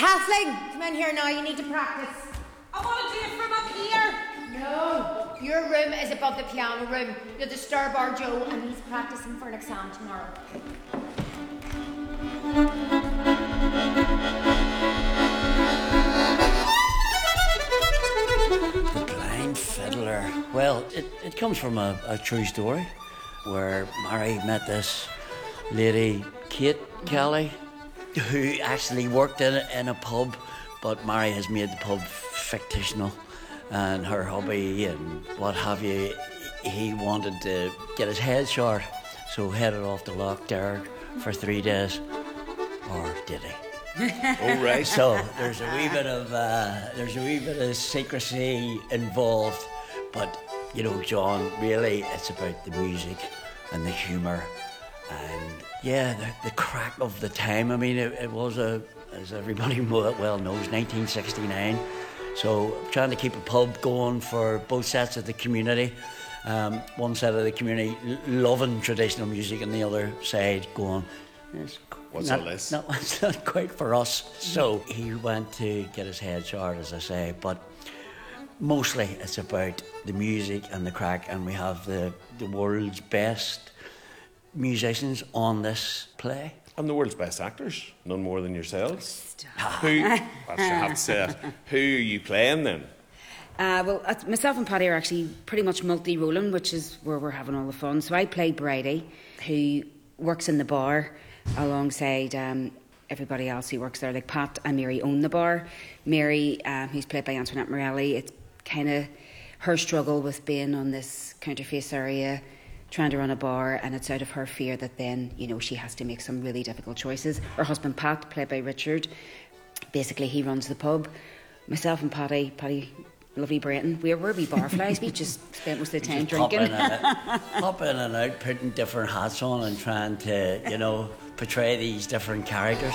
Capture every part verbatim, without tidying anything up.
Kathleen, come in here now, you need to practice. I want to do it from up here. No, your room is above the piano room. You'll disturb our Joe and he's practicing for an exam tomorrow. The Blind Fiddler. Well, it, it comes from a, a true story where Mary met this lady, Kate Kelly, who actually worked in a, in a pub, but Mary has made the pub fictional, and her hubby and what have you, he wanted to get his head short, so headed off to Loch Derg for three days. Or did he? Oh, right. So there's a wee bit of uh, there's a wee bit of secrecy involved, but you know, John, really, it's about the music and the humour and yeah, the, the crack of the time. I mean, it, it was a, as everybody well knows, nineteen sixty-nine. So trying to keep a pub going for both sets of the community. Um, one side of the community loving traditional music, and the other side going, it's What's not, all this? No, it's not quite for us. So he went to get his head short, as I say, but mostly it's about the music and the crack, and we have the, the world's best musicians on this play. And the world's best actors, none more than yourselves. Who, I have to say that. Who are you playing then? Uh, well, uh, myself and Paddy are actually pretty much multi-rolling, which is where we're having all the fun. So I play Bridie, who works in the bar alongside um, everybody else who works there. Like Pat and Mary own the bar. Mary, um, who's played by Antoinette Morelli, it's kind of her struggle with being on this counterface area, trying to run a bar, and it's out of her fear that then, you know, she has to make some really difficult choices. Her husband Pat, played by Richard, basically he runs the pub. Myself and Paddy, Paddy, lovely Brenton, we're, we're wee barflies. We just spent most of the time Just pop drinking. in, and out, pop in and out, putting different hats on and trying to, you know, portray these different characters.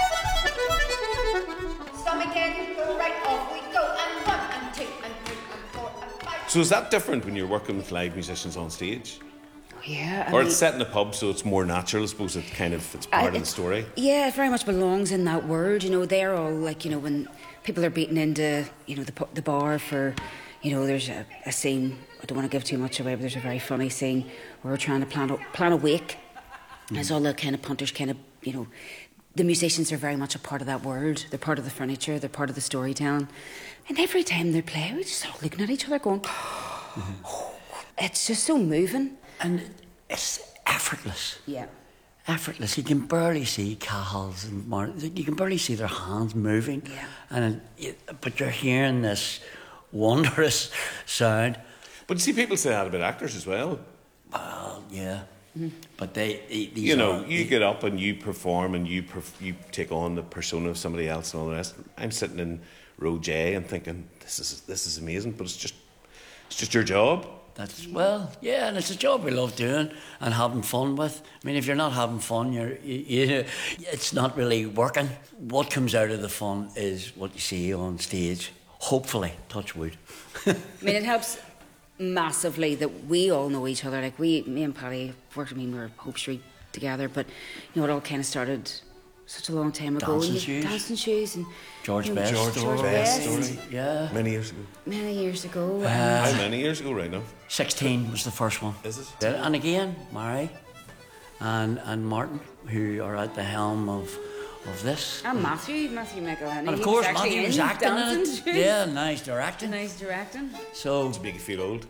Stomach in, go right off we go, and one, and two, and three, and four, and five. So is that different when you're working with live musicians on stage? Yeah, I Or mean, it's set in a pub, so it's more natural, I suppose. It kind of it's part I- of the story. Yeah, it very much belongs in that word. You know, they're all like, you know, when people are beating into, you know, the pu- the bar for, you know, there's a, a scene, I don't want to give too much away, but there's a very funny scene where we're trying to plan a, plan a wake. Mm. As all the kind of punters kind of, you know, the musicians are very much a part of that world. They're part of the furniture, they're part of the storytelling. And every time they play, we're just all looking at each other going, oh, it's just so moving. And it's effortless. Yeah. Effortless. You can barely see Cahals and Mar- you can barely see their hands moving. Yeah. And it, but you're hearing this wondrous sound. But you see, people say that about actors as well. Well, yeah. Mm. But they, they these You know, are, you get up and you perform and you perf- you take on the persona of somebody else and all the rest. I'm sitting in row J and thinking, this is this is amazing, but it's just it's just your job. That's, well, yeah, and it's a job we love doing and having fun with. I mean, if you're not having fun, you're, you, you, it's not really working. What comes out of the fun is what you see on stage. Hopefully, touch wood. I mean, it helps massively that we all know each other. Like, we, me and Paddy worked, I mean, we were Hope Street together, but, you know, it all kind of started such a long time ago. Dancing and Shoes. Dancing Shoes. And, George you know, Best. George, George Best Best. story. Yeah. Many years ago. Many years ago. Uh, and How many years ago right now? sixteen was the first one. Is it? Yeah, and again, Mary and and Martin, who are at the helm of of this. and Matthew, Matthew McElhenney. And of he course, was actually Matthew was in acting in Dancing it. Shoes. Yeah, nice directing. Nice directing. So To make you feel old.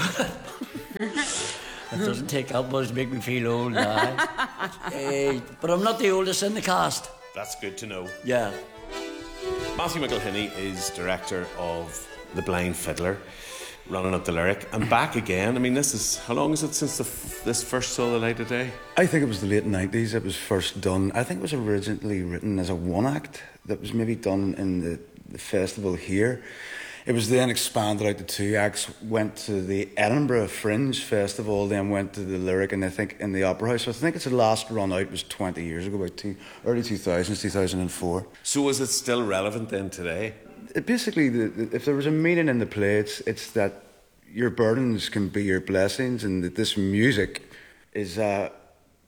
it doesn't take that much to make me feel old now. Eh, but I'm not the oldest in the cast. That's good to know. Yeah. Matthew McElhenney is director of The Blind Fiddler, running up the Lyric, and back again. I mean, this is, how long is it since the f- this first saw the light of day? I think it was the late nineties it was first done. I think it was originally written as a one act that was maybe done in the, the festival here. It was then expanded out to two acts, went to the Edinburgh Fringe Festival, then went to the Lyric, and I think in the Opera House. So I think its last run out was twenty years ago, about two, early two thousands, two thousand four. So is it still relevant then today? It basically, the, the, if there was a meaning in the play, it's, it's that your burdens can be your blessings, and that this music is a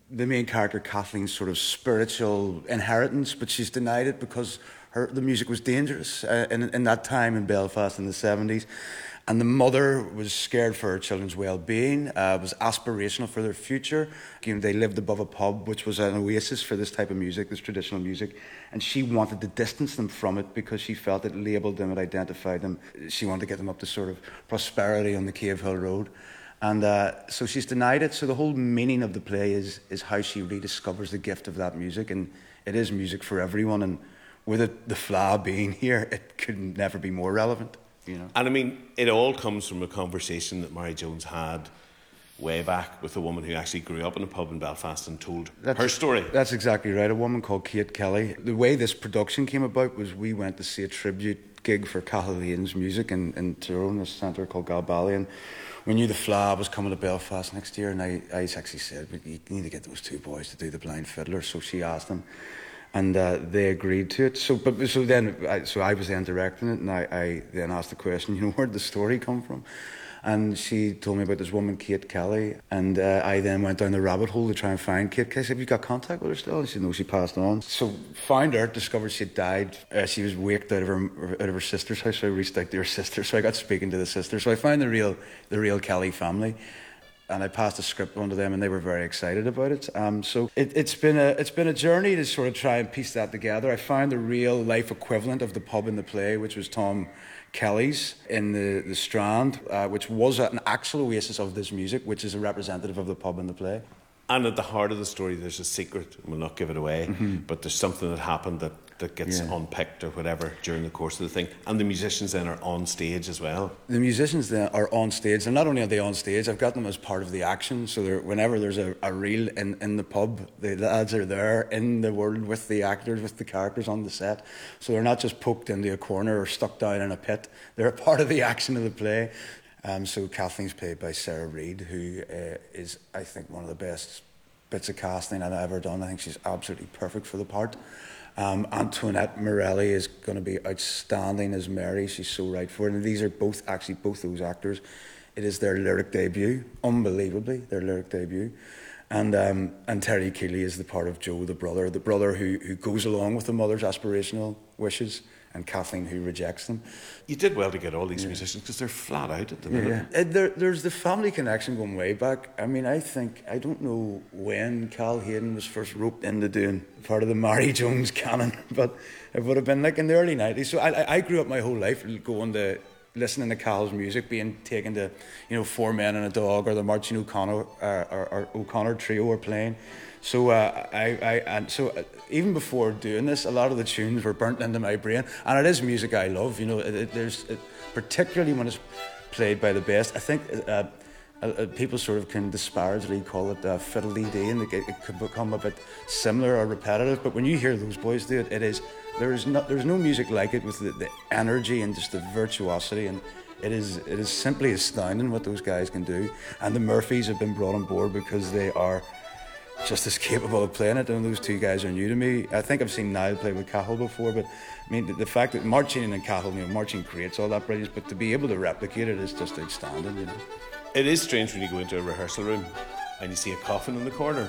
the main character Kathleen's sort of spiritual inheritance, but she's denied it because her the music was dangerous uh, in in that time in Belfast in the seventies. And the mother was scared for her children's well-being, uh, was aspirational for their future. You know, they lived above a pub, which was an oasis for this type of music, this traditional music. And she wanted to distance them from it because she felt it labelled them, it identified them. She wanted to get them up to sort of prosperity on the Cave Hill Road. And uh, so she's denied it. So the whole meaning of the play is, is how she rediscovers the gift of that music. And it is music for everyone. And with it, the Fleadh being here, it could never be more relevant. You know. And I mean, it all comes from a conversation that Mary Jones had way back with a woman who actually grew up in a pub in Belfast and told that's, her story. That's exactly right. A woman called Kate Kelly. The way this production came about was we went to see a tribute gig for Cathal Hayden's music in, in Tyrone, a centre called Galbally, and we knew the Fleadh was coming to Belfast next year, and I, I actually said, you need to get those two boys to do The Blind Fiddler, so she asked them. And uh, they agreed to it. So, but so then, I, so I was then directing it, and I, I then asked the question, you know, where did the story come from? And she told me about this woman, Kate Kelly, and uh, I then went down the rabbit hole to try and find Kate Kelly. I said, have you got contact with her still? And she said, no, she passed on. So found her, discovered she had died. Uh, she was waked out of her out of her sister's house, so I reached out to her sister. So I got speaking to the sister. So I found the real the real Kelly family. And I passed the script on to them, and they were very excited about it. Um, so it, it's been a it's been a journey to sort of try and piece that together. I found the real life equivalent of the pub in the play, which was Tom Kelly's in the the Strand, uh, which was an actual oasis of this music, which is a representative of the pub in the play. And at the heart of the story, there's a secret. We'll not give it away, mm-hmm. but there's something that happened that, that gets yeah. unpicked or whatever during the course of the thing. And the musicians then are on stage as well. The musicians then are on stage. And not only are they on stage, I've got them as part of the action. So whenever there's a, a reel in, in the pub, the lads are there in the world with the actors, with the characters on the set. So they're not just poked into a corner or stuck down in a pit. They're a part of the action of the play. Um, so Kathleen's played by Sarah Reid, who uh, is, I think, one of the best bits of casting I've ever done. I think she's absolutely perfect for the part. Um, Antoinette Morelli is going to be outstanding as Mary. She's so right for it. And these are both, actually, both those actors. It is their lyric debut, unbelievably, their lyric debut. And um, and Terry Keeley is the part of Joe, the brother, the brother who, who goes along with the mother's aspirational wishes, and Kathleen who rejects them. You did well to get all these yeah. musicians because they're flat out at the minute. Yeah, yeah. There, there's the family connection going way back. I mean, I think, I don't know when Cal Hayden was first roped into doing part of the Mary Jones canon, but it would have been like in the early nineties. So I, I grew up my whole life going to listening to Cal's music, being taken to, you know, Four Men and a Dog or the Martin O'Connor uh, or, or O'Connor trio were playing. So uh, I, I and so uh, even before doing this, a lot of the tunes were burnt into my brain, and it is music I love. You know, it, it, there's it, particularly when it's played by the best. I think uh, uh, people sort of can disparagingly call it uh, fiddle-dee, and it, it could become a bit similar or repetitive. But when you hear those boys do it, it is there is no there's no music like it with the, the energy and just the virtuosity, and it is it is simply astounding what those guys can do. And the Murphys have been brought on board because they are just as capable of playing it, and those two guys are new to me. I think I've seen Niall play with Cathal before, but I mean the, the fact that Martin and Cathal, you know, Martin creates all that brilliance, but to be able to replicate it is just outstanding, you know. It is strange when you go into a rehearsal room and you see a coffin in the corner.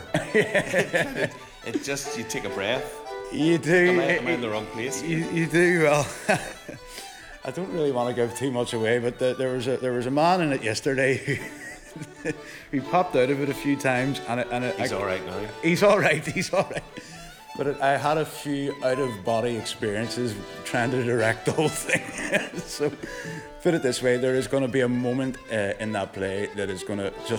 it, it just, you take a breath. You do. Am I, am I in the wrong place? You, you do. Well, I don't really want to give too much away, but the, there was a there was a man in it yesterday who. He popped out of it a few times, and, it, and it, he's I, all right now. He's all right. He's all right. But it, I had a few out-of-body experiences trying to direct the whole thing. So, put it this way: there is going to be a moment uh, in that play that is going to just